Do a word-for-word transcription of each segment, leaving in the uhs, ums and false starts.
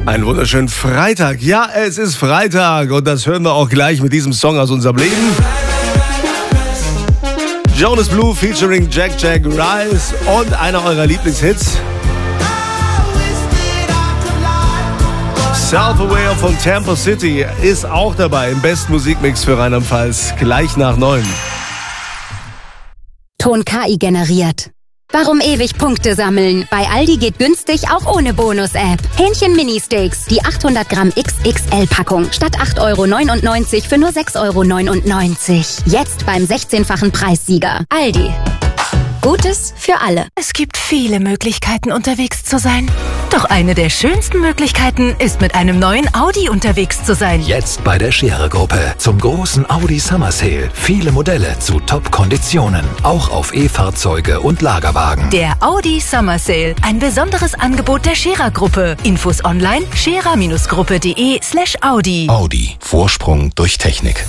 Einen wunderschönen Freitag. Ja, es ist Freitag und das hören wir auch gleich mit diesem Song aus unserem Leben. Jonas Blue featuring Jack Jack Rice und einer eurer Lieblingshits. Self-Aware von Tampa City ist auch dabei im besten Musikmix für Rheinland-Pfalz. Gleich nach neun. Ton K I generiert. Warum ewig Punkte sammeln? Bei Aldi geht günstig auch ohne Bonus-App. Hähnchen Mini-Steaks, die achthundert Gramm X X L-Packung. Statt acht Euro neunundneunzig für nur sechs Euro neunundneunzig. Jetzt beim sechzehnfachen Preissieger. Aldi. Gutes für alle. Es gibt viele Möglichkeiten, unterwegs zu sein. Doch eine der schönsten Möglichkeiten ist, mit einem neuen Audi unterwegs zu sein. Jetzt bei der Scherer-Gruppe zum großen Audi Summer Sale. Viele Modelle zu Top-Konditionen. Auch auf E-Fahrzeuge und Lagerwagen. Der Audi Summer Sale. Ein besonderes Angebot der Scherer-Gruppe. Infos online scherer-gruppe.de slash Audi. Audi. Vorsprung durch Technik.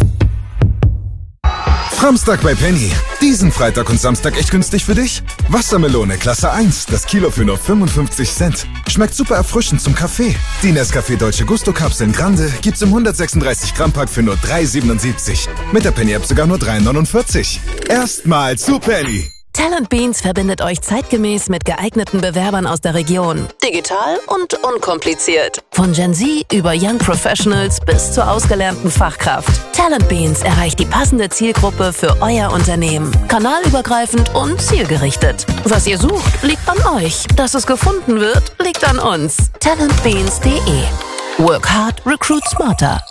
Samstag bei Penny. Diesen Freitag und Samstag echt günstig für dich? Wassermelone Klasse eins, das Kilo für nur fünfundfünfzig Cent. Schmeckt super erfrischend zum Kaffee. Die Nescafé Dolce Gusto Kapseln Grande gibt's im hundertsechsunddreißig Gramm Pack für nur drei siebenundsiebzig. Mit der Penny App sogar nur drei neunundvierzig. Erstmal zu Penny. Talent Beans verbindet euch zeitgemäß mit geeigneten Bewerbern aus der Region. Digital und unkompliziert. Von Gen Z über Young Professionals bis zur ausgelernten Fachkraft. Talent Beans erreicht die passende Zielgruppe für euer Unternehmen. Kanalübergreifend und zielgerichtet. Was ihr sucht, liegt an euch. Dass es gefunden wird, liegt an uns. talentbeans punkt de. Work hard, recruit smarter.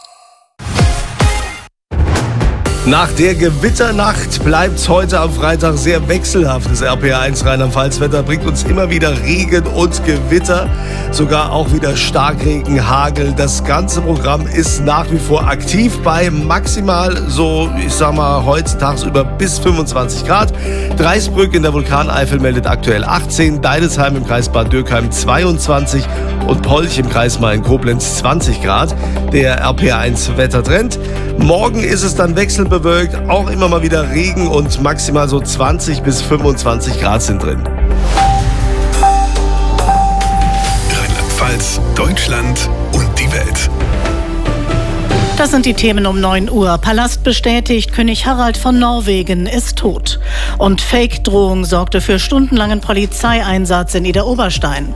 Nach der Gewitternacht bleibt's heute am Freitag sehr wechselhaft. Das R P R eins Rheinland-Pfalz-Wetter bringt uns immer wieder Regen und Gewitter, sogar auch wieder Starkregen, Hagel. Das ganze Programm ist nach wie vor aktiv bei maximal so, ich sag mal, heute tagsüber bis fünfundzwanzig Grad. Dreisbrück in der Vulkaneifel meldet aktuell achtzehn, Deidesheim im Kreis Bad Dürkheim zweiundzwanzig und Polch im Kreis Main-Koblenz zwanzig Grad. Der R P R eins Wettertrend. Morgen ist es dann wechselbewölkt, auch immer mal wieder Regen und maximal so zwanzig bis fünfundzwanzig Grad sind drin. Rheinland-Pfalz, Deutschland und die Welt. Das sind die Themen um neun Uhr. Palast bestätigt, König Harald von Norwegen ist tot. Und Fake-Drohung sorgte für stundenlangen Polizeieinsatz in Idar-Oberstein.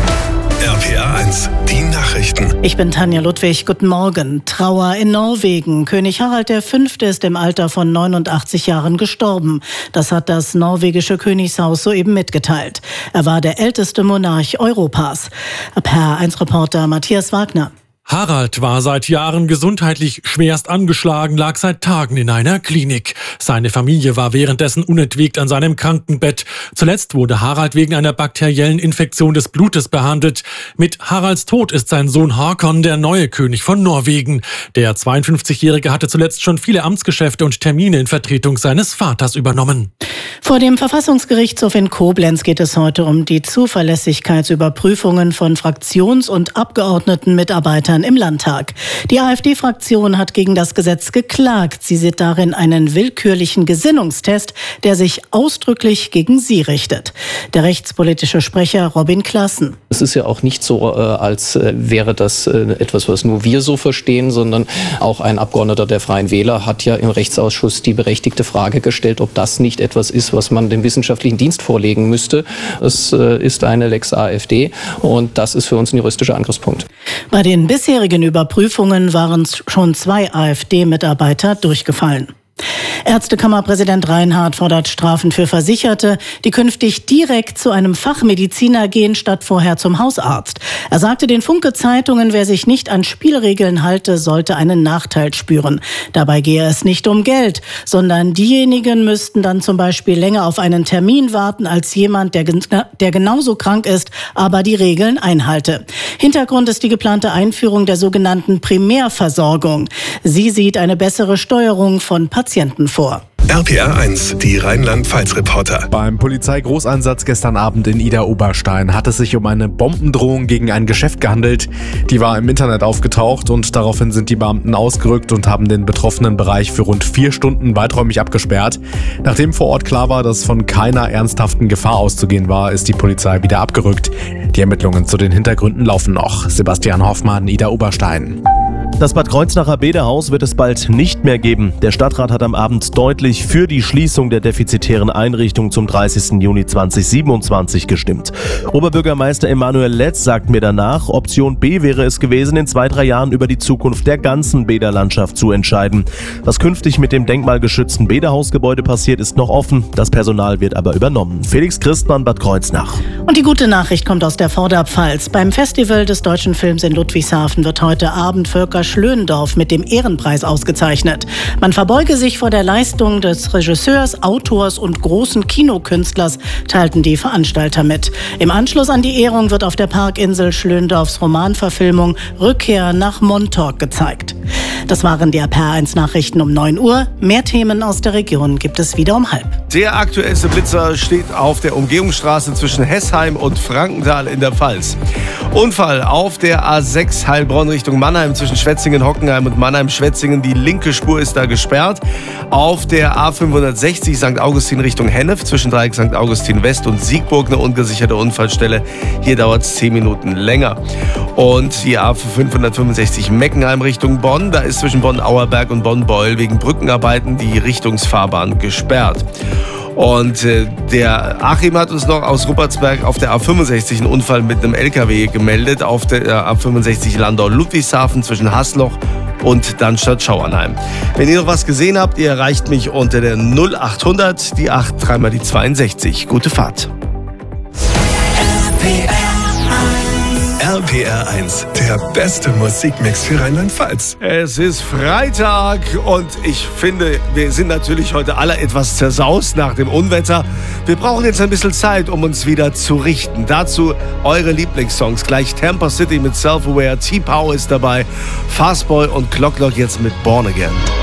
R P R eins, die Nachrichten. Ich bin Tanja Ludwig, guten Morgen. Trauer in Norwegen. König Harald der Fünfte ist im Alter von neunundachtzig Jahren gestorben. Das hat das norwegische Königshaus soeben mitgeteilt. Er war der älteste Monarch Europas. R P R eins Reporter Matthias Wagner. Harald war seit Jahren gesundheitlich schwerst angeschlagen, lag seit Tagen in einer Klinik. Seine Familie war währenddessen unentwegt an seinem Krankenbett. Zuletzt wurde Harald wegen einer bakteriellen Infektion des Blutes behandelt. Mit Haralds Tod ist sein Sohn Håkon der neue König von Norwegen. Der zweiundfünfzigjährige hatte zuletzt schon viele Amtsgeschäfte und Termine in Vertretung seines Vaters übernommen. Vor dem Verfassungsgerichtshof in Koblenz geht es heute um die Zuverlässigkeitsüberprüfungen von Fraktions- und Abgeordnetenmitarbeitern im Landtag. Die AfD-Fraktion hat gegen das Gesetz geklagt. Sie sieht darin einen willkürlichen Gesinnungstest, der sich ausdrücklich gegen sie richtet. Der rechtspolitische Sprecher Robin Klassen. Es ist ja auch nicht so, als wäre das etwas, was nur wir so verstehen, sondern auch ein Abgeordneter der Freien Wähler hat ja im Rechtsausschuss die berechtigte Frage gestellt, ob das nicht etwas ist, was man dem wissenschaftlichen Dienst vorlegen müsste. Es ist eine Lex AfD und das ist für uns ein juristischer Angriffspunkt. Bei den bisherigen Überprüfungen waren schon zwei AfD-Mitarbeiter durchgefallen. Ärztekammerpräsident Reinhardt fordert Strafen für Versicherte, die künftig direkt zu einem Fachmediziner gehen, statt vorher zum Hausarzt. Er sagte den Funke-Zeitungen, wer sich nicht an Spielregeln halte, sollte einen Nachteil spüren. Dabei gehe es nicht um Geld, sondern diejenigen müssten dann zum Beispiel länger auf einen Termin warten als jemand, der, der genauso krank ist, aber die Regeln einhalte. Hintergrund ist die geplante Einführung der sogenannten Primärversorgung. Sie sieht eine bessere Steuerung von Patienten vor. R P R eins, die Rheinland-Pfalz-Reporter. Beim Polizeigroßeinsatz gestern Abend in Idar-Oberstein hat es sich um eine Bombendrohung gegen ein Geschäft gehandelt. Die war im Internet aufgetaucht und daraufhin sind die Beamten ausgerückt und haben den betroffenen Bereich für rund vier Stunden weiträumig abgesperrt. Nachdem vor Ort klar war, dass von keiner ernsthaften Gefahr auszugehen war, ist die Polizei wieder abgerückt. Die Ermittlungen zu den Hintergründen laufen noch. Sebastian Hoffmann, Idar-Oberstein. Das Bad Kreuznacher Bäderhaus wird es bald nicht mehr geben. Der Stadtrat hat am Abend deutlich für die Schließung der defizitären Einrichtung zum dreißigsten Juni zweitausendsiebenundzwanzig gestimmt. Oberbürgermeister Emanuel Letz sagt mir danach, Option B wäre es gewesen, in zwei, drei Jahren über die Zukunft der ganzen Bäderlandschaft zu entscheiden. Was künftig mit dem denkmalgeschützten Bäderhausgebäude passiert, ist noch offen. Das Personal wird aber übernommen. Felix Christmann, Bad Kreuznach. Und die gute Nachricht kommt aus der Vorderpfalz. Beim Festival des deutschen Films in Ludwigshafen wird heute Abend Volker Schlöndorff mit dem Ehrenpreis ausgezeichnet. Man verbeuge sich vor der Leistung des Regisseurs, Autors und großen Kinokünstlers, teilten die Veranstalter mit. Im Anschluss an die Ehrung wird auf der Parkinsel Schlöndorffs Romanverfilmung Rückkehr nach Montauk gezeigt. Das waren die R P R eins Nachrichten um neun Uhr. Mehr Themen aus der Region gibt es wieder um halb. Der aktuellste Blitzer steht auf der Umgehungsstraße zwischen Hessheim und Frankenthal in der Pfalz. Unfall auf der A sechs Heilbronn Richtung Mannheim zwischen Schwetzingen, Hockenheim und Mannheim-Schwetzingen. Die linke Spur ist da gesperrt. Auf der A fünfhundertsechzig Sankt Augustin Richtung Hennef zwischen Dreieck Sankt Augustin West und Siegburg eine ungesicherte Unfallstelle. Hier dauert es zehn Minuten länger. Und die A fünfhundertfünfundsechzig Meckenheim Richtung Bonn. Da ist zwischen Bonn-Auerberg und Bonn-Beul wegen Brückenarbeiten die Richtungsfahrbahn gesperrt. Und äh, der Achim hat uns noch aus Ruppertsberg auf der A fünfundsechzig einen Unfall mit einem L K W gemeldet. Auf der äh, A fünfundsechzig Landau-Ludwigshafen zwischen Hasloch und Darmstadt-Schauernheim. Wenn ihr noch was gesehen habt, ihr erreicht mich unter der null achthundert, die acht, dreimal die zweiundsechzig. Gute Fahrt. R P R eins, der beste Musikmix für Rheinland-Pfalz. Es ist Freitag und ich finde, wir sind natürlich heute alle etwas zersaust nach dem Unwetter. Wir brauchen jetzt ein bisschen Zeit, um uns wieder zu richten. Dazu eure Lieblingssongs. Gleich Tampa City mit Self-Aware, T-Power ist dabei, Fastboy und Clocklock jetzt mit Born Again.